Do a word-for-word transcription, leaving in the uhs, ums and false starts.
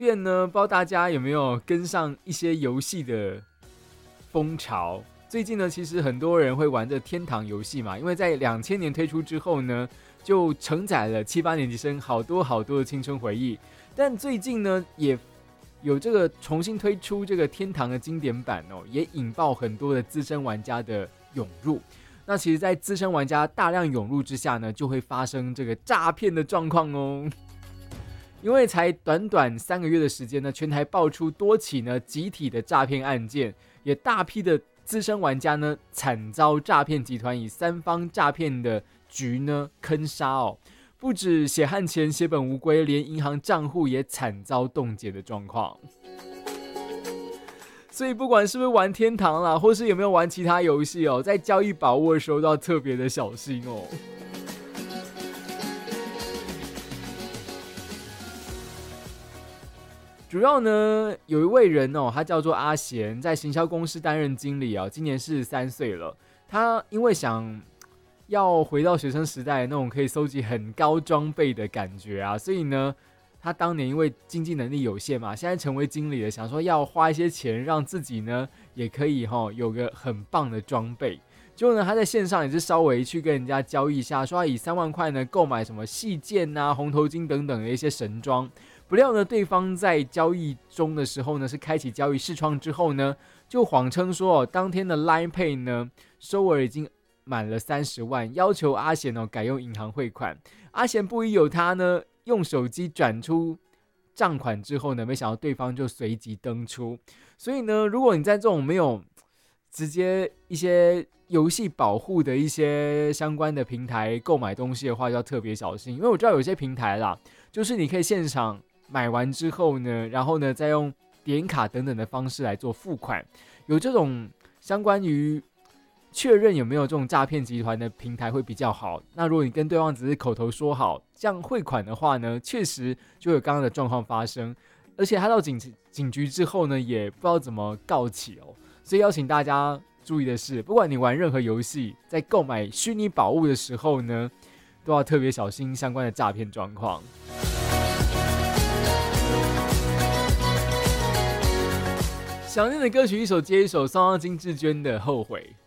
便呢，不知道大家有没有跟上一些游戏的风潮？最近呢，其实很多人会玩这天堂游戏嘛，因为在两千年推出之后呢，就承载了七八年级生好多好多的青春回忆。但最近呢，也有这个重新推出这个天堂的经典版哦，也引爆很多的资深玩家的涌入。那其实，在资深玩家大量涌入之下呢，就会发生这个诈骗的状况哦。因为才短短三个月的时间呢，全台爆出多起呢集体的诈骗案件，也大批的资深玩家呢惨遭诈骗集团以三方诈骗的局呢坑杀哦，不止血汗钱血本无归，连银行账户也惨遭冻结的状况。所以不管是不是玩天堂啦，或是有没有玩其他游戏哦，在交易宝物的时候都要特别的小心哦。主要呢，有一位人哦，他叫做阿贤，在行销公司担任经理啊，今年四十三岁了。他因为想要回到学生时代那种可以收集很高装备的感觉啊，所以呢，他当年因为经济能力有限嘛，现在成为经理了，想说要花一些钱让自己呢也可以哈、哦、有个很棒的装备。结果呢，他在线上也是稍微去跟人家交易一下，说他以三万块呢购买什么细剑啊、红头巾等等的一些神装。不料呢，对方在交易中的时候呢，是开启交易视窗之后呢，就谎称说哦，当天的 Line Pay 呢收额已经满了三十万，要求阿贤哦改用银行汇款。阿贤不疑有他呢，用手机转出账款之后呢，没想到对方就随即登出。所以呢，如果你在这种没有直接一些游戏保护的一些相关的平台购买东西的话，就要特别小心，因为我知道有些平台啦，就是你可以现场买完之后呢，然后呢再用点卡等等的方式来做付款，有这种相关于确认有没有这种诈骗集团的平台会比较好。那如果你跟对方只是口头说好这样汇款的话呢，确实就有刚刚的状况发生，而且他到 警, 警局之后呢，也不知道怎么告起哦。所以邀请大家注意的是，不管你玩任何游戏，在购买虚拟宝物的时候呢，都要特别小心相关的诈骗状况。想念的歌曲一首接一首，送上金志娟的《后悔》。